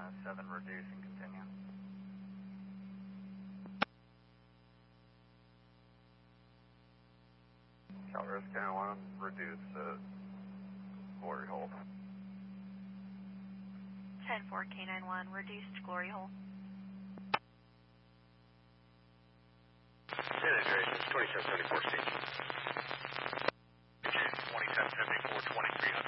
7, reduce and continue. Calvert Carolina, reduce glory hole. 10-4 K91, reduced glory hole. Yeah, 2774 station.